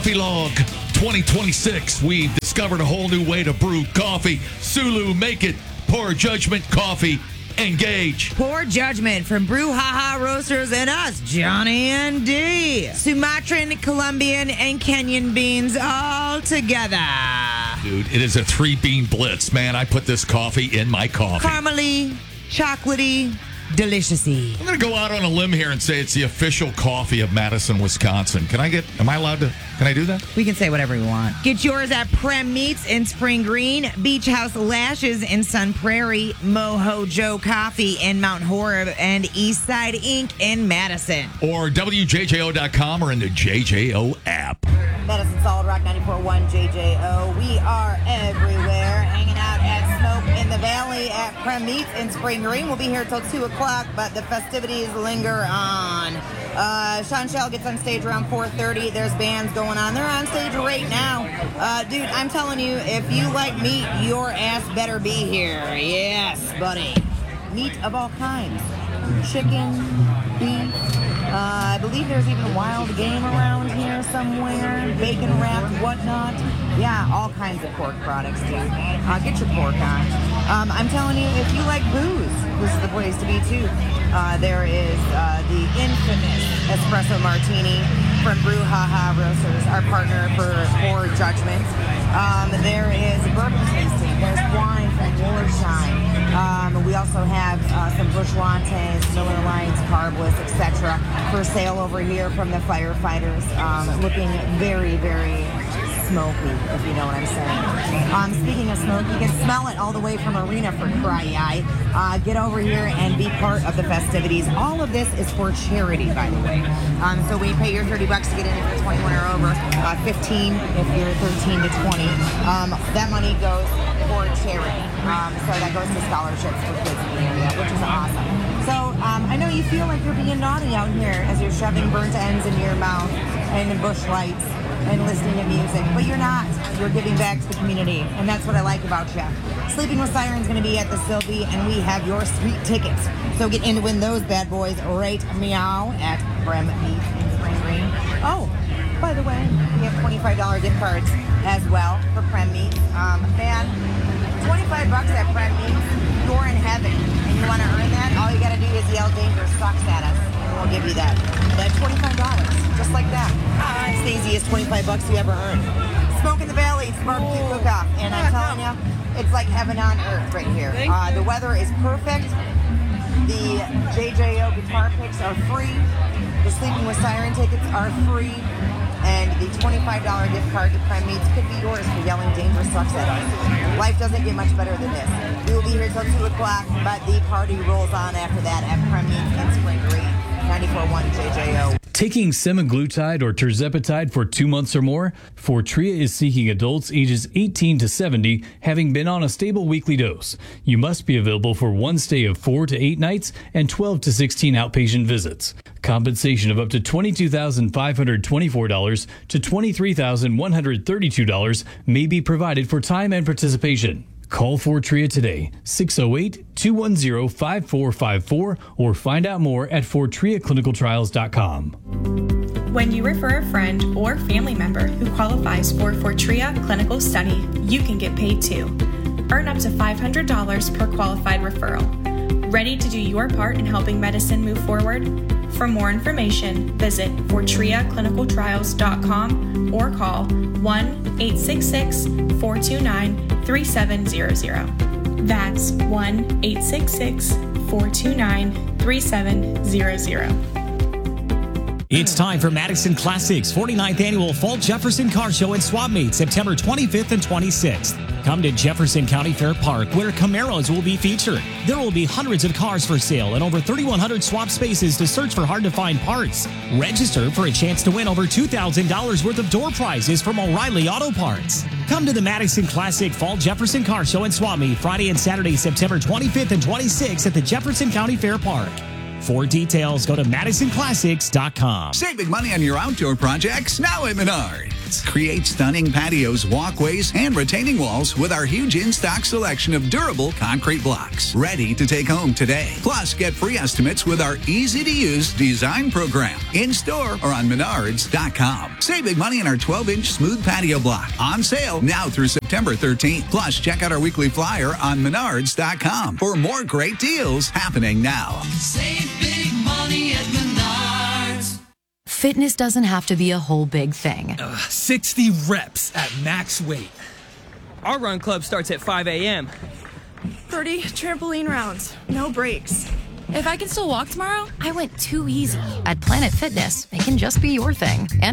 Coffee Log 2026. We've discovered a whole new way to brew coffee. Sulu, make it. Poor Judgment Coffee. Engage. Poor Judgment from Brouhaha Roasters and us, Johnny and D. Sumatran, Colombian, and Kenyan beans all together. Dude, it is a 3-bean blitz, man. I put this coffee in my coffee. Caramely, chocolatey, deliciousy. I'm going to go out on a limb here and say it's the official coffee of Madison, Wisconsin. Can I do that? We can say whatever we want. Get yours at Prem Meats in Spring Green, Beach House Lashes in Sun Prairie, Moho Joe Coffee in Mount Horeb, and Eastside Inc. in Madison. Or WJJO.com or in the JJO app. Madison Solid Rock 94.1 JJO. We are everywhere, hanging out at Smoke in the Valley at Prem Meats in Spring Green. We'll be here till 2 o'clock, but the festivities linger on. Sean Shell gets on stage around 4:30. There's bands going on. They're on stage right now. Dude, I'm telling you, if you like meat, your ass better be here. Yes, buddy. Meat of all kinds. Chicken, beef. I believe there's even wild game around here somewhere. Bacon wrapped, whatnot. Yeah, all kinds of pork products, too. Get your pork on. I'm telling you, if you like booze, this is the place to be, too. There is the infamous Espresso Martini from Brouhaha Roasters, our partner for Poor Judgment. There is bourbon tasting. There's wine from Warshine. We also have some Bushwantes, Miller Lines, Carbless, etc. for sale over here from the firefighters. Looking very, very smoky, if you know what I'm saying. Speaking of smoke, you can smell it all the way from Arena for cry-eye. Get over here and be part of the festivities. All of this is for charity, by the way. So we pay your $30 to get in if you're 21 or over, 15 if you're 13 to 20. That money goes for charity. So that goes to scholarships for kids in the area, which is awesome. So I know you feel like you're being naughty out here as you're shoving burnt ends in your mouth and bush lights and listening to music, but you're not. You're giving back to the community, and that's what I like about you. Sleeping with Sirens going to be at the Sylvie, and we have your sweet tickets. So get in to win those bad boys right meow at Prem Meats in Spring Green. Oh, by the way, we have $25 gift cards as well for Prem Meats. Man, $25 at Prem Meats, you're in heaven, and you want to earn that? All you got to do is yell "Danger sucks" at us, and we'll give you that. That's $25, just like that. It's the easiest $25 you ever earned. Smoke in the Valley, it's barbecue cook-off, and I'm telling you, it's like heaven on earth right here. The weather is perfect. The JJO guitar picks are free. The Sleeping with Siren tickets are free. And the $25 gift card to Prem Meats could be yours for yelling "Danger sucks" at us. Life doesn't get much better than this. We will be here till 2 o'clock, but the party rolls on after that at Prem Meats in Spring Green. 94.1 JJO. Taking semaglutide or tirzepatide for 2 months or more, Fortrea is seeking adults ages 18 to 70 having been on a stable weekly dose. You must be available for one stay of 4 to 8 nights and 12 to 16 outpatient visits. Compensation of up to $22,524 to $23,132 may be provided for time and participation. Call Fortrea today, 608-210-5454, or find out more at FortreaClinicalTrials.com. When you refer a friend or family member who qualifies for Fortrea Clinical Study, you can get paid too. Earn up to $500 per qualified referral. Ready to do your part in helping medicine move forward? For more information, visit FortreaClinicalTrials.com or call 1-866-429-3700. That's 1-866-429-3700. It's time for Madison Classics 49th Annual Fall Jefferson Car Show and Swap Meet, September 25th and 26th. Come to Jefferson County Fair Park, where Camaros will be featured. There will be hundreds of cars for sale and over 3,100 swap spaces to search for hard-to-find parts. Register for a chance to win over $2,000 worth of door prizes from O'Reilly Auto Parts. Come to the Madison Classic Fall Jefferson Car Show and Swap Meet Friday and Saturday, September 25th and 26th at the Jefferson County Fair Park. For details, go to MadisonClassics.com. Saving money on your outdoor projects now at Menards. fence. Create stunning patios, walkways, and retaining walls with our huge in-stock selection of durable concrete blocks. Ready to take home today. Plus, get free estimates with our easy-to-use design program. In-store or on Menards.com. Save big money on our 12-inch smooth patio block. On sale now through September 13th. Plus, check out our weekly flyer on Menards.com for more great deals happening now. Save big money at Menards. Fitness doesn't have to be a whole big thing. 60 reps at max weight. Our run club starts at 5 a.m. 30 trampoline rounds, no breaks. If I can still walk tomorrow, I went too easy. At Planet Fitness, it can just be your thing. And